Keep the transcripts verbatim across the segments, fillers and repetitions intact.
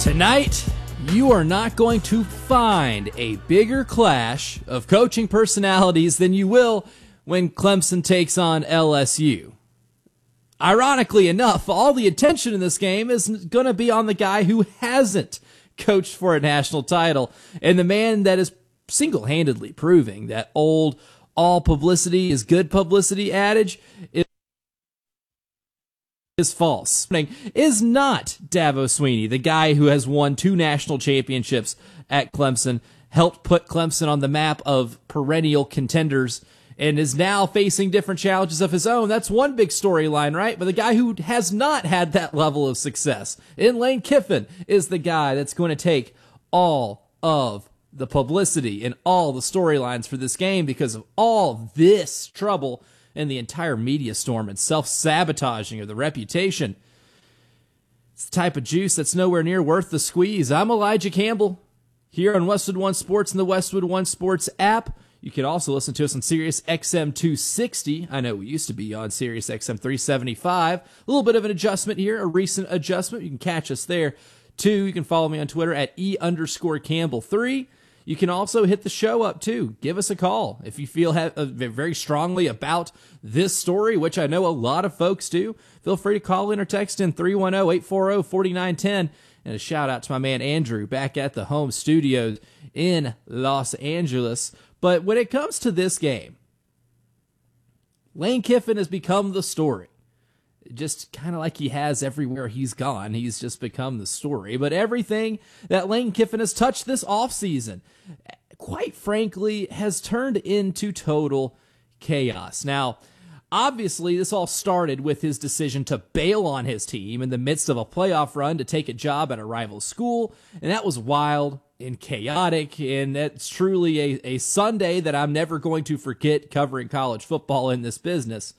Tonight, you are not going to find a bigger clash of coaching personalities than you will when Clemson takes on L S U. Ironically enough, all the attention in this game is going to be on the guy who hasn't coached for a national title and the man that is single-handedly proving that old all publicity is good publicity adage is is false. Is not Dabo Swinney, the guy who has won two national championships at Clemson, helped put Clemson on the map of perennial contenders, and is now facing different challenges of his own. That's one big storyline, right? But the guy who has not had that level of success in Lane Kiffin is the guy that's going to take all of the publicity and all the storylines for this game because of all this trouble and the entire media storm and self-sabotaging of the reputation. It's the type of juice that's nowhere near worth the squeeze. I'm Elijah Campbell here on Westwood One Sports and the Westwood One Sports app. You can also listen to us on Sirius X M two sixty. I know we used to be on Sirius X M three seventy-five. A little bit of an adjustment here, a recent adjustment. You can catch us there, too. You can follow me on Twitter at E underscore Campbell three. You can also hit the show up, too. Give us a call if you feel ha- uh, very strongly about this story, which I know a lot of folks do. Feel free to call in or text in three one zero, eight four zero, four nine one zero. And a shout out to my man Andrew back at the home studios in Los Angeles. But when it comes to this game, Lane Kiffin has become the story. Just kind of like he has everywhere he's gone. He's just become the story. But everything that Lane Kiffin has touched this offseason, quite frankly, has turned into total chaos. Now, obviously, this all started with his decision to bail on his team in the midst of a playoff run to take a job at a rival school. And that was wild and chaotic. And that's truly a, a Sunday that I'm never going to forget covering college football in this business.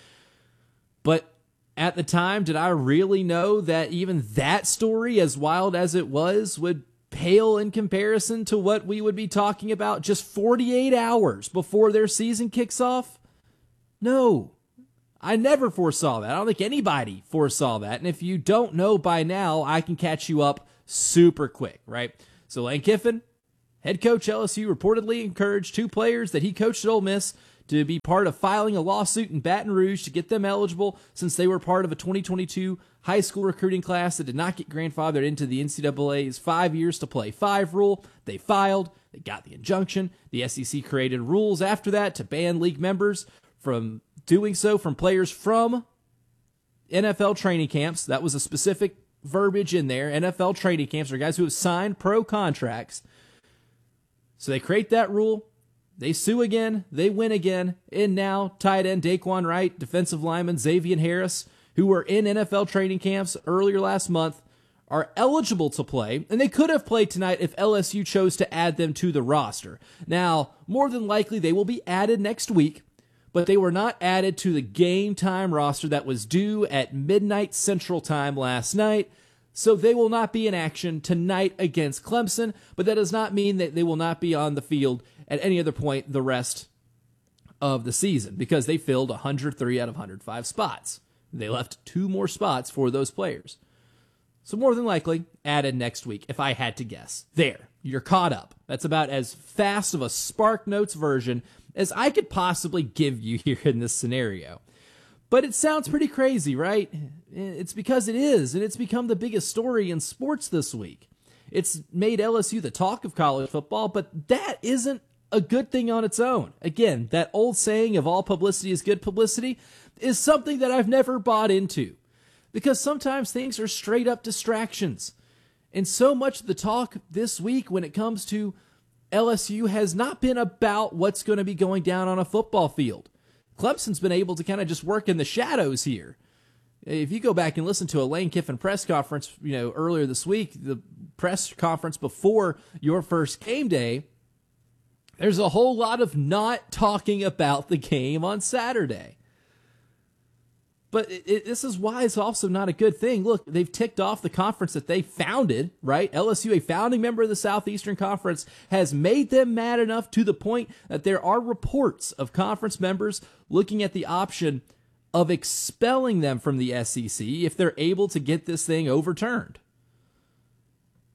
But at the time, did I really know that even that story, as wild as it was, would pale in comparison to what we would be talking about just forty-eight hours before their season kicks off? No, I never foresaw that. I don't think anybody foresaw that. And if you don't know by now, I can catch you up super quick, right? So Lane Kiffin, head coach L S U, reportedly encouraged two players that he coached at Ole Miss to be part of filing a lawsuit in Baton Rouge to get them eligible since they were part of a twenty twenty-two high school recruiting class that did not get grandfathered into the N C double A's five years to play five rule. They filed, they got the injunction. The S E C created rules after that to ban league members from doing so from players from N F L training camps. That was a specific verbiage in there. N F L training camps are guys who have signed pro contracts. So they create that rule. They sue again, they win again, and now tight end Daquan Wright, defensive lineman Xavier Harris, who were in N F L training camps earlier last month, are eligible to play, and they could have played tonight if L S U chose to add them to the roster. Now, more than likely they will be added next week, but they were not added to the game time roster that was due at midnight Central Time last night, so they will not be in action tonight against Clemson, but that does not mean that they will not be on the field at any other point the rest of the season, because they filled one hundred three out of one hundred five spots. They left two more spots for those players. So more than likely, added next week, if I had to guess. There, you're caught up. That's about as fast of a Spark Notes version as I could possibly give you here in this scenario. But it sounds pretty crazy, right? It's because it is, and it's become the biggest story in sports this week. It's made L S U the talk of college football, but that isn't a good thing on its own. Again, that old saying of all publicity is good publicity is something that I've never bought into, because sometimes things are straight up distractions. And so much of the talk this week when it comes to L S U has not been about what's going to be going down on a football field. Clemson's been able to kind of just work in the shadows here. If you go back and listen to a Lane Kiffin press conference, you know, earlier this week, the press conference before your first game day, there's a whole lot of not talking about the game on Saturday. But it, it, this is why it's also not a good thing. Look, they've ticked off the conference that they founded, right? L S U, a founding member of the Southeastern Conference, has made them mad enough to the point that there are reports of conference members looking at the option of expelling them from the S E C if they're able to get this thing overturned.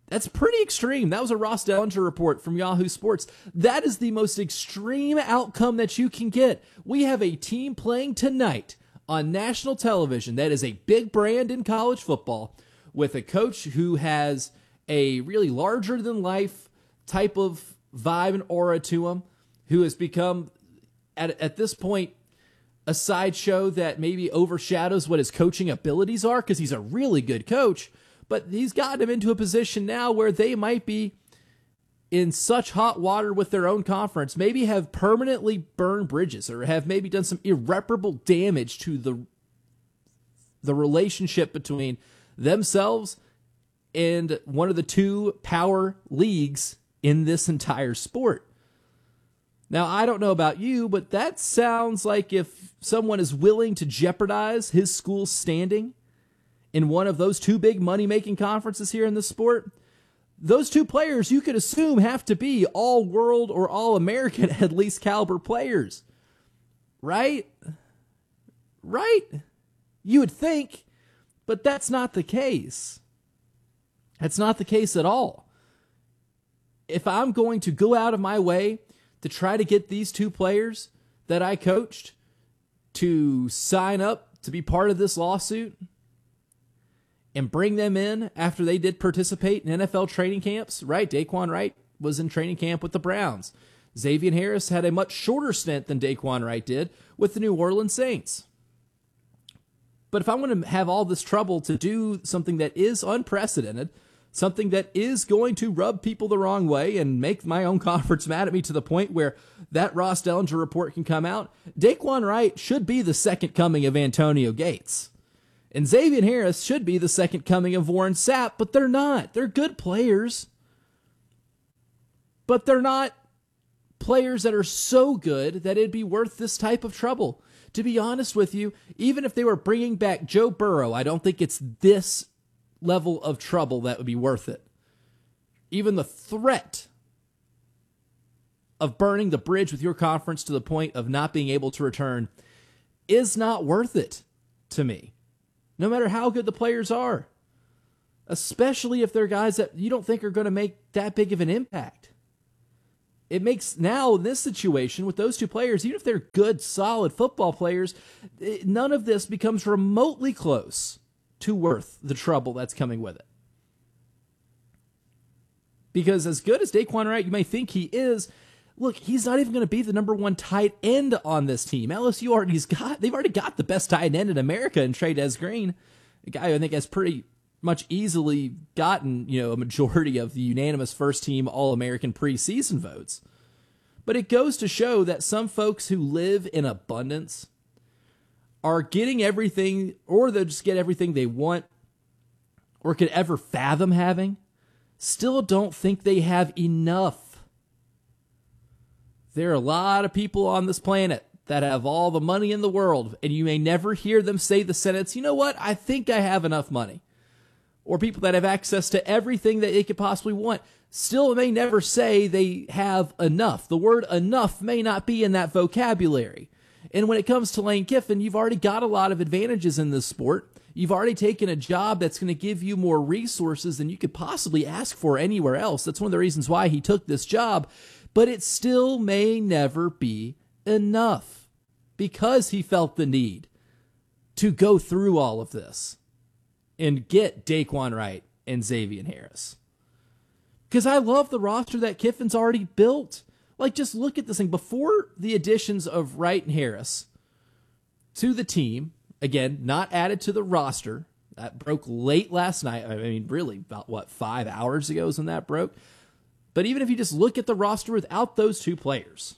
That's pretty extreme. That was a Ross Dellinger report from Yahoo Sports. That is the most extreme outcome that you can get. We have a team playing tonight on national television that is a big brand in college football with a coach who has a really larger-than-life type of vibe and aura to him, who has become, at, at this point, a sideshow that maybe overshadows what his coaching abilities are because he's a really good coach. But he's gotten him into a position now where they might be in such hot water with their own conference, maybe have permanently burned bridges or have maybe done some irreparable damage to the, the relationship between themselves and one of the two power leagues in this entire sport. Now, I don't know about you, but that sounds like if someone is willing to jeopardize his school's standing in one of those two big money-making conferences here in the sport, those two players you could assume have to be all-world or all-American at least caliber players. Right? Right? You would think, but that's not the case. That's not the case at all. If I'm going to go out of my way to try to get these two players that I coached to sign up to be part of this lawsuit and bring them in after they did participate in N F L training camps, right? Daquan Wright was in training camp with the Browns. Xavier Harris had a much shorter stint than Daquan Wright did with the New Orleans Saints. But if I want to have all this trouble to do something that is unprecedented, something that is going to rub people the wrong way and make my own conference mad at me to the point where that Ross Dellinger report can come out, Daquan Wright should be the second coming of Antonio Gates. And Xavier Harris should be the second coming of Warren Sapp, but they're not. They're good players. But they're not players that are so good that it'd be worth this type of trouble. To be honest with you, even if they were bringing back Joe Burrow, I don't think it's this level of trouble that would be worth it. Even the threat of burning the bridge with your conference to the point of not being able to return is not worth it to me. No matter how good the players are. Especially if they're guys that you don't think are going to make that big of an impact. It makes now, in this situation, with those two players, even if they're good, solid football players, none of this becomes remotely close to worth the trouble that's coming with it. Because as good as Daquan Wright you may think he is, look, he's not even going to be the number one tight end on this team. L S U already's got, they've already got the best tight end in America in Trey'Dez Green, a guy who I think has pretty much easily gotten, you know, a majority of the unanimous first team All-American preseason votes. But it goes to show that some folks who live in abundance are getting everything, or they'll just get everything they want or could ever fathom having, still don't think they have enough. There are a lot of people on this planet that have all the money in the world, and you may never hear them say the sentence, you know what, I think I have enough money. Or people that have access to everything that they could possibly want still may never say they have enough. The word enough may not be in that vocabulary. And when it comes to Lane Kiffin, you've already got a lot of advantages in this sport. You've already taken a job that's going to give you more resources than you could possibly ask for anywhere else. That's one of the reasons why he took this job. But it still may never be enough because he felt the need to go through all of this and get Daquan Wright and Xavier Harris. Because I love the roster that Kiffin's already built. Like, just look at this thing. Before the additions of Wright and Harris to the team, again, not added to the roster, that broke late last night. I mean, really, about, what, five hours ago is when that broke? But even if you just look at the roster without those two players,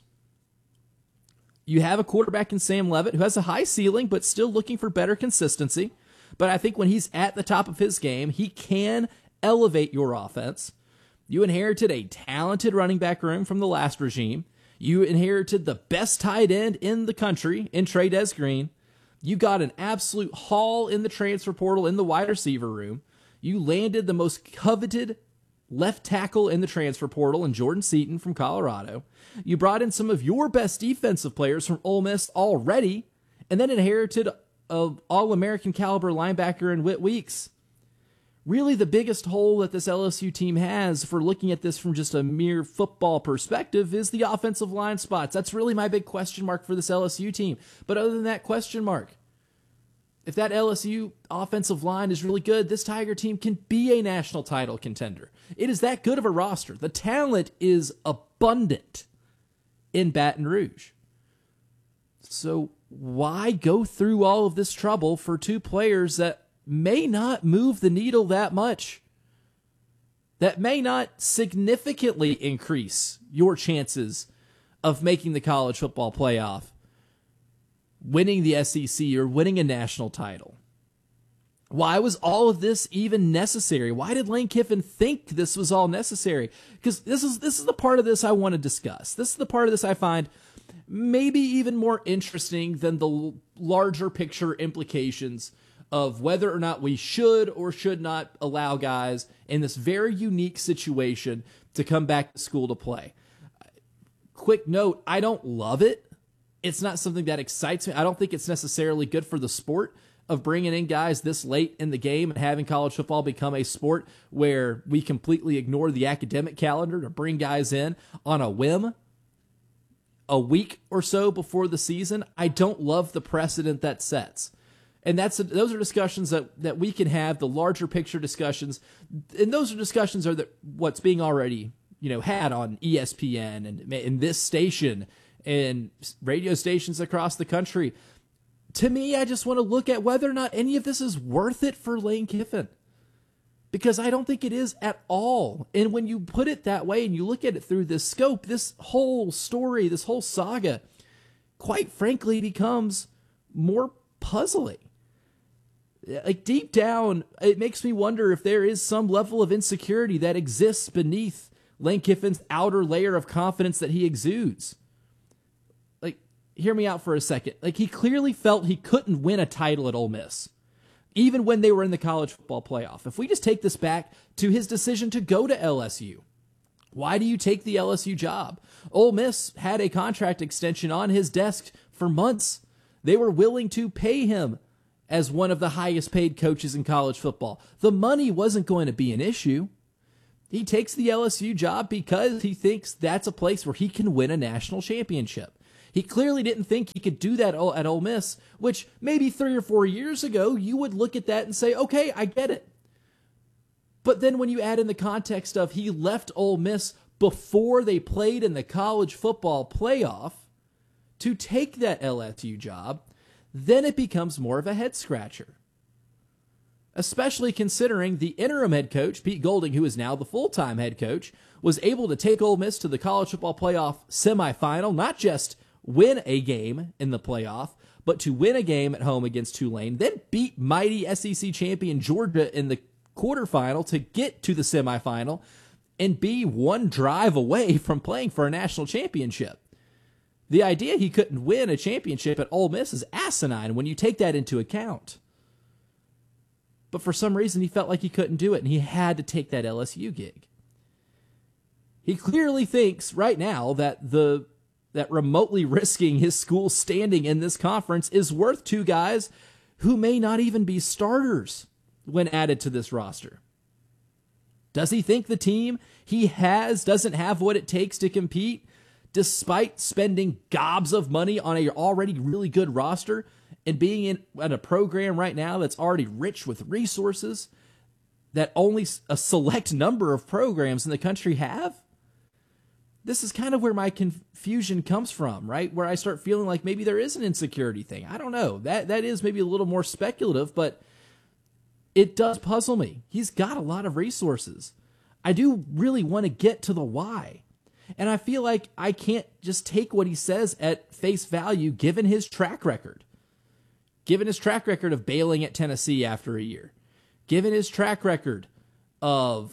you have a quarterback in Sam Leavitt who has a high ceiling, but still looking for better consistency. But I think when he's at the top of his game, he can elevate your offense. You inherited a talented running back room from the last regime. You inherited the best tight end in the country in Trey'Dez Green. You got an absolute haul in the transfer portal in the wide receiver room. You landed the most coveted left tackle in the transfer portal in Jordan Seaton from Colorado. You brought in some of your best defensive players from Ole Miss already, and then inherited an All-American caliber linebacker in Whit Weeks. really the biggest hole that this L S U team has, for looking at this from just a mere football perspective, is the offensive line spots. That's really my big question mark for this L S U team. But other than that question mark, if that L S U offensive line is really good, this Tiger team can be a national title contender. It is that good of a roster. The talent is abundant in Baton Rouge. So why go through all of this trouble for two players that may not move the needle that much, that may not significantly increase your chances of making the college football playoff, winning the S E C, or winning a national title? Why was all of this even necessary? Why did Lane Kiffin think this was all necessary? Because this is this is the part of this I want to discuss. This is the part of this I find maybe even more interesting than the larger picture implications of whether or not we should or should not allow guys in this very unique situation to come back to school to play. Quick note, I don't love it. It's not something that excites me. I don't think it's necessarily good for the sport of bringing in guys this late in the game and having college football become a sport where we completely ignore the academic calendar to bring guys in on a whim a week or so before the season. I don't love the precedent that sets. And that's those are discussions that, that we can have, the larger picture discussions. And those are discussions are that what's being already, you know, had on E S P N and in this station and radio stations across the country. To me, I just want to look at whether or not any of this is worth it for Lane Kiffin, because I don't think it is at all. And when you put it that way and you look at it through this scope, this whole story, this whole saga, quite frankly, becomes more puzzling. Like, deep down, it makes me wonder if there is some level of insecurity that exists beneath Lane Kiffin's outer layer of confidence that he exudes. Like, hear me out for a second. Like, he clearly felt he couldn't win a title at Ole Miss, even when they were in the college football playoff. If we just take this back to his decision to go to L S U, why do you take the L S U job? Ole Miss had a contract extension on his desk for months. They were willing to pay him as one of the highest paid coaches in college football. The money wasn't going to be an issue. He takes the L S U job because he thinks that's a place where he can win a national championship. He clearly didn't think he could do that at Ole Miss, which maybe three or four years ago, you would look at that and say, okay, I get it. But then when you add in the context of he left Ole Miss before they played in the college football playoff to take that L S U job, then it becomes more of a head scratcher. Especially considering the interim head coach, Pete Golding, who is now the full-time head coach, was able to take Ole Miss to the college football playoff semifinal, not just win a game in the playoff, but to win a game at home against Tulane, then beat mighty S E C champion Georgia in the quarterfinal to get to the semifinal and be one drive away from playing for a national championship. The idea he couldn't win a championship at Ole Miss is asinine when you take that into account. But for some reason, he felt like he couldn't do it, and he had to take that L S U gig. He clearly thinks right now that the that remotely risking his school's standing in this conference is worth two guys who may not even be starters when added to this roster. Does he think the team he has doesn't have what it takes to compete, despite spending gobs of money on a already really good roster and being in, in a program right now that's already rich with resources that only a select number of programs in the country have? This is kind of where my confusion comes from, right? Where I start feeling like maybe there is an insecurity thing. I don't know. That that is maybe a little more speculative, but it does puzzle me. He's got a lot of resources. I do really want to get to the why. And I feel like I can't just take what he says at face value given his track record. Given his track record of bailing at Tennessee after a year. Given his track record of,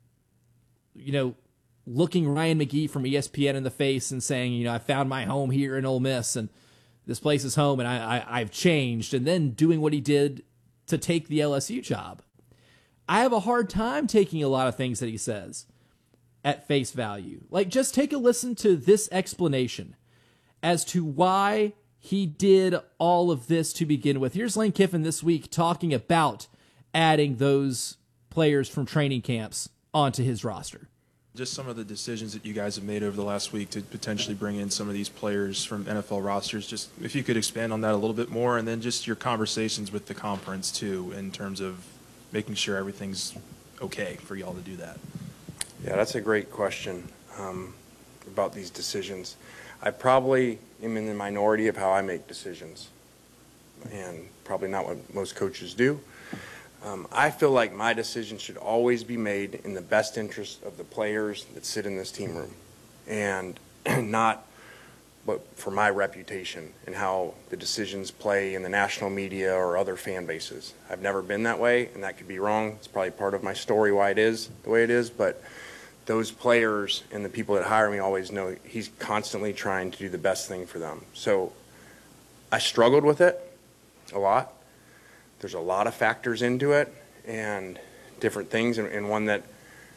you know, looking Ryan McGee from E S P N in the face and saying, you know, I found my home here in Ole Miss and this place is home and I, I, I've changed, and then doing what he did to take the L S U job. I have a hard time taking a lot of things that he says at face value. Like, just take a listen to this explanation as to why he did all of this to begin with. Here's Lane Kiffin this week talking about adding those players from training camps onto his roster? Just some of the decisions that you guys have made over the last week to potentially bring in some of these players from N F L rosters. Just if you could expand on that a little bit more, and then just your conversations with the conference too, in terms of making sure everything's okay for y'all to do that. Yeah, that's a great question um, about these decisions. I probably am in the minority of how I make decisions, and probably not what most coaches do. Um, I feel like my decision should always be made in the best interest of the players that sit in this team room, and not but for my reputation and how the decisions play in the national media or other fan bases. I've never been that way, and that could be wrong. It's probably part of my story why it is the way it is, but those players and the people that hire me always know he's constantly trying to do the best thing for them. So I struggled with it a lot. There's a lot of factors into it and different things, and, and one that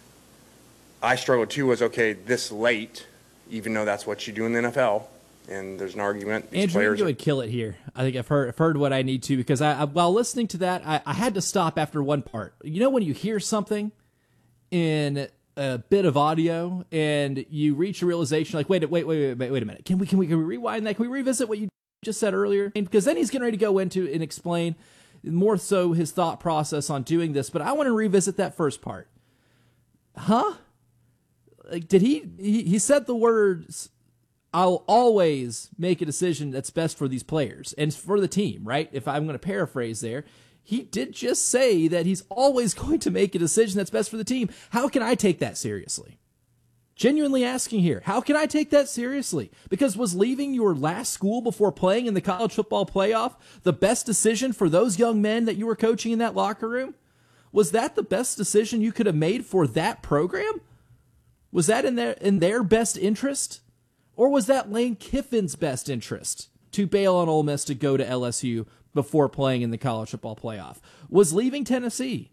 I struggled too was, okay, this late, even though that's what you do in the N F L, and there's an argument. These Andrew, players you would kill it here. I think I've heard I've heard what I need to, because I, I while listening to that, I, I had to stop after one part. You know when you hear something in a bit of audio and you reach a realization, like, wait, wait, wait, wait, wait a minute. Can we can we can we rewind that? Can we revisit what you just said earlier? And because then he's getting ready to go into and explain more so his thought process on doing this, but I want to revisit that first part. Huh? Like, did he, he, he said the words, I'll always make a decision that's best for these players and for the team, right? If I'm going to paraphrase there, he did just say that he's always going to make a decision that's best for the team. How can I take that seriously? Genuinely asking here, how can I take that seriously? Because was leaving your last school before playing in the college football playoff the best decision for those young men that you were coaching in that locker room? Was that the best decision you could have made for that program? Was that in their, in their best interest? Or was that Lane Kiffin's best interest to bail on Ole Miss to go to L S U before playing in the college football playoff? Was leaving Tennessee,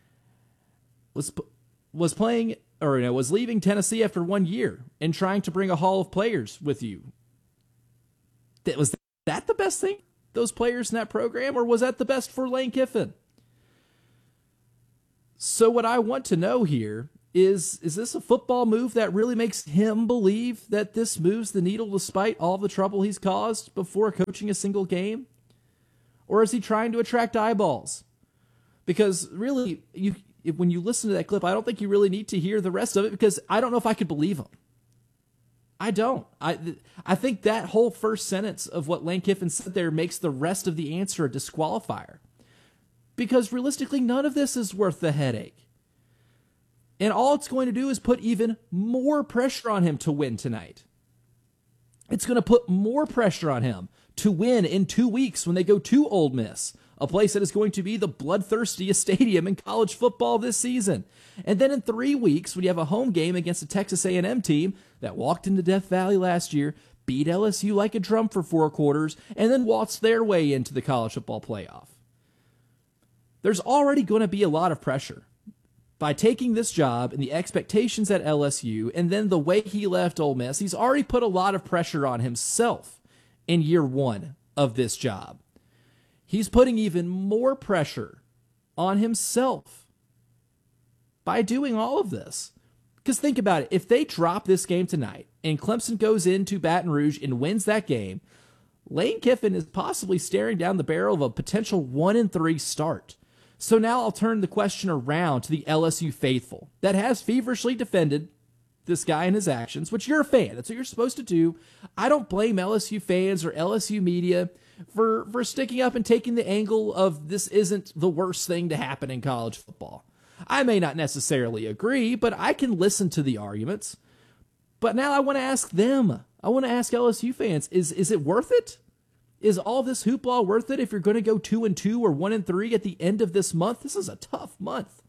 was was playing, or you know, was leaving Tennessee after one year and trying to bring a haul of players with you? That was that the best thing, those players in that program, or was that the best for Lane Kiffin? So what I want to know here is, is this a football move that really makes him believe that this moves the needle despite all the trouble he's caused before coaching a single game? Or is he trying to attract eyeballs? Because really, you if, when you listen to that clip, I don't think you really need to hear the rest of it, because I don't know if I could believe him. I don't. I I think that whole first sentence of what Lane Kiffin said there makes the rest of the answer a disqualifier. Because realistically, none of this is worth the headache. And all it's going to do is put even more pressure on him to win tonight. It's going to put more pressure on him to win in two weeks when they go to Ole Miss, a place that is going to be the bloodthirstiest stadium in college football this season. And then in three weeks, when you have a home game against a Texas A and M team that walked into Death Valley last year, beat L S U like a drum for four quarters, and then waltzed their way into the college football playoff. There's already going to be a lot of pressure. By taking this job and the expectations at L S U, and then the way he left Ole Miss, he's already put a lot of pressure on himself in year one of this job. He's putting even more pressure on himself by doing all of this. Because think about it, if they drop this game tonight and Clemson goes into Baton Rouge and wins that game, Lane Kiffin is possibly staring down the barrel of a potential one and three start. So now I'll turn the question around to the L S U faithful that has feverishly defended this guy and his actions, which you're a fan. That's what you're supposed to do. I don't blame L S U fans or L S U media for, for sticking up and taking the angle of this isn't the worst thing to happen in college football. I may not necessarily agree, but I can listen to the arguments. But now I want to ask them. I want to ask L S U fans, is, is it worth it? Is all this hoopla worth it if you're going to go two and two or one and three at the end of this month? This is a tough month.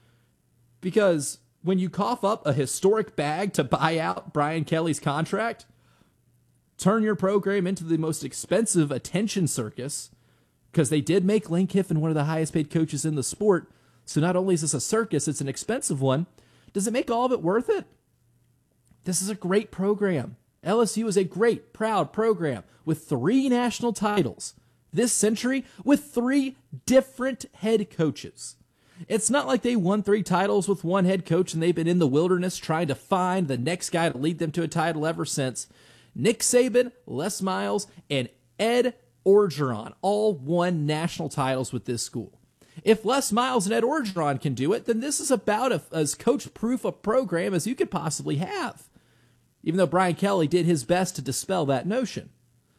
Because when you cough up a historic bag to buy out Brian Kelly's contract, turn your program into the most expensive attention circus, because they did make Lane Kiffin one of the highest paid coaches in the sport. So not only is this a circus, it's an expensive one. Does it make all of it worth it? This is a great program. L S U is a great, proud program with three national titles this century, with three different head coaches. It's not like they won three titles with one head coach and they've been in the wilderness trying to find the next guy to lead them to a title ever since. Nick Saban, Les Miles, and Ed Orgeron all won national titles with this school. If Les Miles and Ed Orgeron can do it, then this is about a, as coach-proof a program as you could possibly have, even though Brian Kelly did his best to dispel that notion.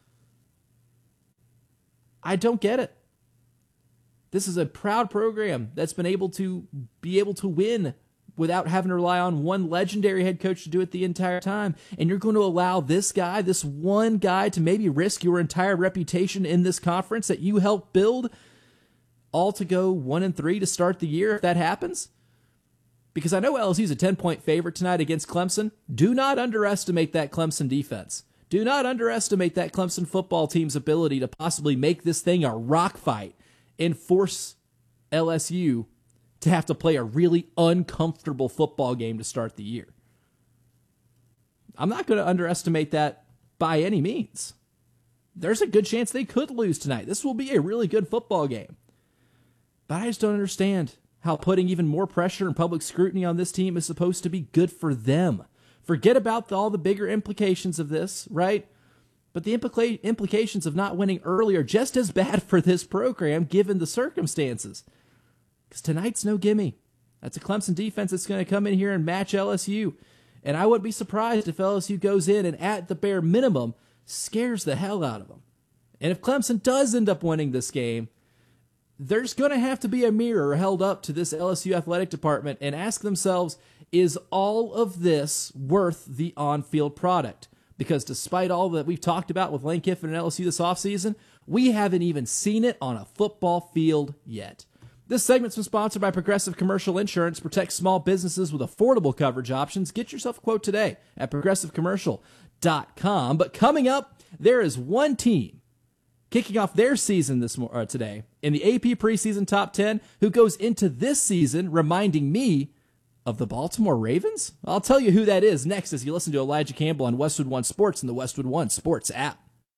I don't get it. This is a proud program that's been able to be able to win without having to rely on one legendary head coach to do it the entire time. And you're going to allow this guy, this one guy, to maybe risk your entire reputation in this conference that you helped build, all to go one and three to start the year if that happens? Because I know L S U's a ten-point favorite tonight against Clemson. Do not underestimate that Clemson defense. Do not underestimate that Clemson football team's ability to possibly make this thing a rock fight and force L S U to have to play a really uncomfortable football game to start the year. I'm not going to underestimate that by any means. There's a good chance they could lose tonight. This will be a really good football game. But I just don't understand how putting even more pressure and public scrutiny on this team is supposed to be good for them. Forget about the, all the bigger implications of this, right? But the implica- implications of not winning early are just as bad for this program given the circumstances. Because tonight's no gimme. That's a Clemson defense that's going to come in here and match L S U. And I wouldn't be surprised if L S U goes in and at the bare minimum scares the hell out of them. And if Clemson does end up winning this game, there's going to have to be a mirror held up to this L S U athletic department and ask themselves, is all of this worth the on-field product? Because despite all that we've talked about with Lane Kiffin and L S U this offseason, we haven't even seen it on a football field yet. This segment's been sponsored by Progressive Commercial Insurance. Protect small businesses with affordable coverage options. Get yourself a quote today at progressive commercial dot com. But coming up, there is one team kicking off their season this uh, today in the A P preseason top ten who goes into this season reminding me of the Baltimore Ravens? I'll tell you who that is next as you listen to Elijah Campbell on Westwood One Sports and the Westwood One Sports app.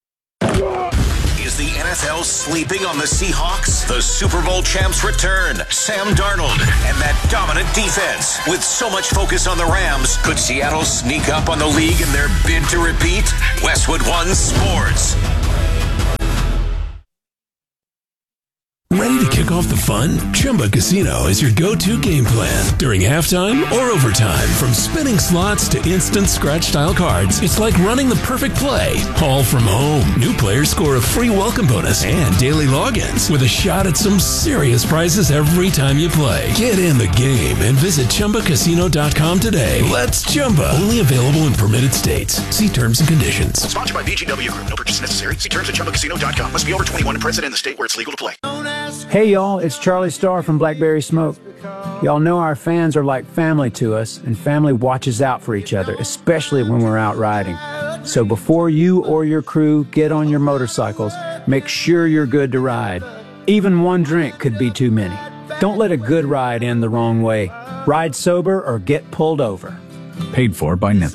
Is the N F L sleeping on the Seahawks? The Super Bowl champs return. Sam Darnold and that dominant defense. With so much focus on the Rams, could Seattle sneak up on the league in their bid to repeat? Westwood One Sports. Ready to kick off the fun? Chumba Casino is your go-to game plan. During halftime or overtime, from spinning slots to instant scratch-style cards, it's like running the perfect play, all from home. New players score a free welcome bonus and daily logins with a shot at some serious prizes every time you play. Get in the game and visit Chumba Casino dot com today. Let's Chumba. Only available in permitted states. See terms and conditions. Sponsored by B G W Group. No purchase necessary. See terms at Chumba Casino dot com. Must be over twenty-one and present in the state where it's legal to play. Hey y'all, it's Charlie Starr from Blackberry Smoke. Y'all know our fans are like family to us, and family watches out for each other, especially when we're out riding. So before you or your crew get on your motorcycles, make sure you're good to ride. Even one drink could be too many. Don't let a good ride end the wrong way. Ride sober or get pulled over. Paid for by Net.